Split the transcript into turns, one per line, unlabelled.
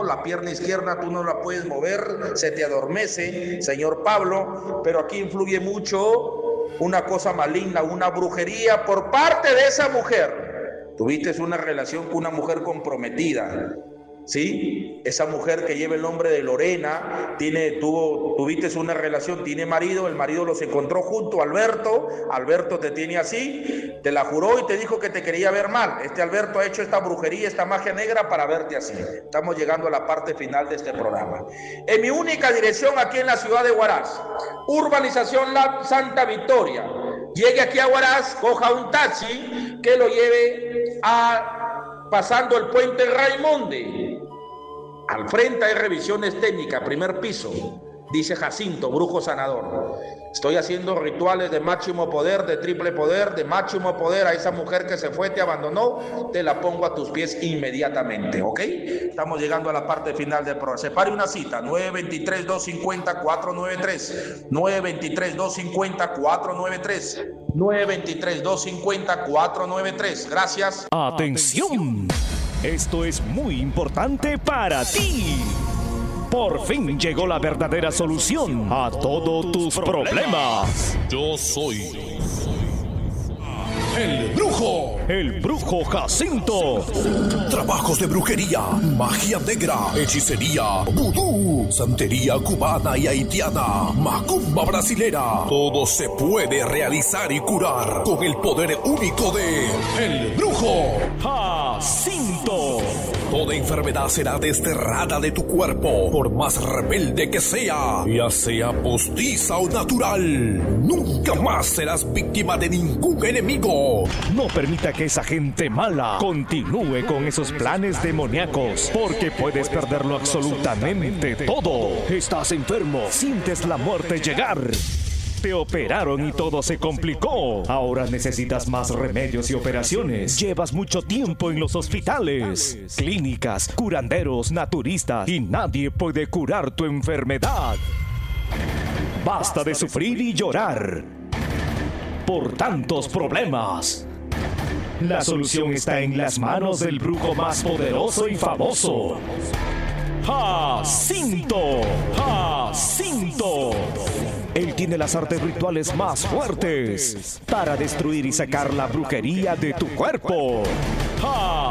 la pierna izquierda tú no la puedes mover, se te adormece, señor Pablo, pero aquí influye mucho una cosa maligna, una brujería por parte de esa mujer. Tuviste una relación con una mujer comprometida, ¿sí? Esa mujer que lleva el nombre de Lorena, tuviste una relación, tiene marido, el marido los encontró junto a Alberto, Alberto te tiene así, te la juró y te dijo que te quería ver mal. Este Alberto ha hecho esta brujería, esta magia negra para verte así. Estamos llegando a la parte final de este programa. En mi única dirección aquí en la ciudad de Huaraz, urbanización La Santa Victoria. Llegue aquí a Huaraz, coja un taxi que lo lleve pasando el puente Raimonde. Al frente hay revisiones técnicas, primer piso. Dice Jacinto, brujo sanador. Estoy haciendo rituales de máximo poder, de triple poder, de máximo poder. A esa mujer que se fue, te abandonó, te la pongo a tus pies inmediatamente, ¿ok? Estamos llegando a la parte final del programa. Separe una cita, 923-250-493. 923-250-493. 923-250-493. Gracias.
¡Atención! Esto es muy importante para ti. Por fin llegó la verdadera solución a todos tus problemas.
Yo soy el brujo
Jacinto.
Trabajos de brujería, magia negra, hechicería, vudú, santería cubana y haitiana, macumba brasilera. Todo se puede realizar y curar con el poder único de el brujo
Jacinto.
Toda enfermedad será desterrada de tu cuerpo, por más rebelde que sea, ya sea postiza o natural. Nunca más serás víctima de ningún enemigo.
No permita que esa gente mala continúe con esos planes demoníacos, porque puedes perderlo absolutamente todo. Estás enfermo, sientes la muerte llegar. Te operaron y todo se complicó. Ahora necesitas más remedios y operaciones. Llevas mucho tiempo en los hospitales, clínicas, curanderos, naturistas y nadie puede curar tu enfermedad. Basta de sufrir y llorar por tantos problemas. La solución está en las manos del brujo más poderoso y famoso, Jacinto. Jacinto. Él tiene las artes rituales más fuertes para destruir y sacar la brujería de tu cuerpo.